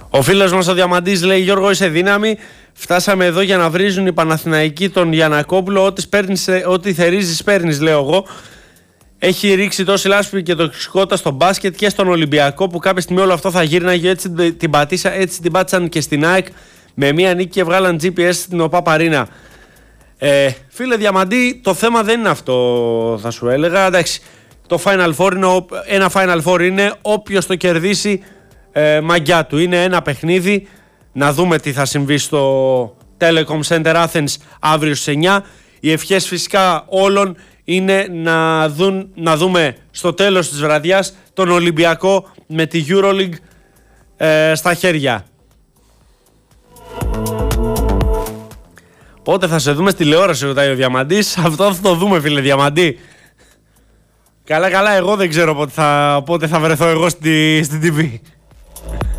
Ο φίλος μας ο Διαμαντής λέει: Γιώργο, είσαι δύναμη. Φτάσαμε εδώ για να βρίζουν οι Παναθηναϊκοί τον Γιαννακόπουλο. Ό,τι θερίζεις παίρνεις, λέω εγώ. Έχει ρίξει τόση λάσπη και τοξικότητα στο μπάσκετ και στον Ολυμπιακό που κάποια στιγμή όλο αυτό θα γύρναγε. Έτσι την πάτησαν και στην ΑΕΚ με μία νίκη και βγάλαν GPS στην ΟΠΑ Παρίνα. Φίλε Διαμαντή, το θέμα δεν είναι αυτό, θα σου έλεγα. Εντάξει, το Final Four είναι ένα Final Four είναι όποιος το κερδίσει μαγκιά του. Είναι ένα παιχνίδι. Να δούμε τι θα συμβεί στο Telecom Center Athens αύριο στις 9. Οι ευχές φυσικά όλων είναι να δούμε στο τέλος της βραδιάς τον Ολυμπιακό με τη EuroLeague στα χέρια. Πότε θα σε δούμε στη τηλεόραση, ρωτάει ο Διαμαντής. Αυτό θα το δούμε, φίλε Διαμαντή. Καλά, εγώ δεν ξέρω πότε θα βρεθώ εγώ στην TV.